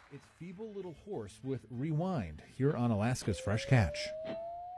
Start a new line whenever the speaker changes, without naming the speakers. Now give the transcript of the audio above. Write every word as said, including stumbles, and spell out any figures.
It's Feeble Little Horse with Rewind here on Alaska's Fresh Catch.